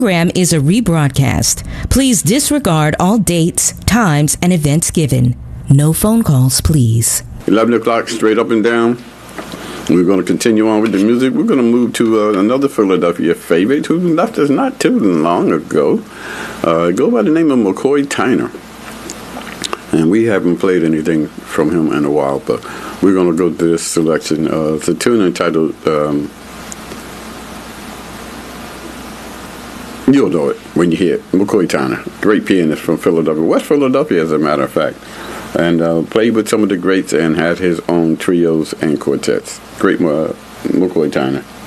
program is a rebroadcast. Please disregard all dates, times, and events given. No phone calls, please. 11 o'clock, straight up and down. We're going to continue on with the music. We're going to move to another Philadelphia favorite who left us not too long ago. Go by the name of McCoy Tyner. And we haven't played anything from him in a while, but we're going to go to this selection. It's a tune entitled... You'll know it when you hear it. McCoy Tyner, great pianist from Philadelphia, West Philadelphia, as a matter of fact, and played with some of the greats and had his own trios and quartets. Great McCoy Tyner.